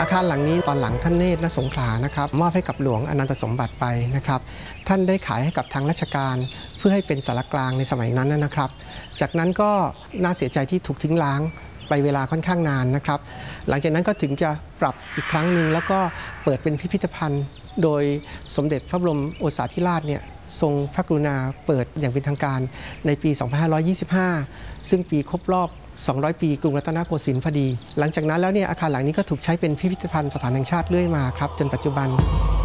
อาคารหลังนี้ตอนหลังท่านเนตรณสงขลานะครับมอบให้กับหลวงอนันตสมบัติไปนะครับท่านได้ขายให้กับทางราชการเพื่อให้เป็นศาลากลางในสมัยนั้นนะครับจากนั้นก็น่าเสียใจที่ถูกทิ้งร้างไปเวลาค่อนข้างนานนะครับหลังจากนั้นก็ถึงจะปรับอีกครั้งหนึ่งแล้วก็เปิดเป็นพิพิธภัณฑ์โดยสมเด็จพระบรมโอษาธิราชเนี่ยทรงพระกรุณาเปิดอย่างเป็นทางการในปี 2525 ซึ่งปีครบรอบ200 ปีกรุงรัตนโกสินทร์พอดีหลังจากนั้นแล้วเนี่ยอาคารหลังนี้ก็ถูกใช้เป็นพิพิธภัณฑ์สถานแห่งชาติเรื่อยมาครับจนปัจจุบัน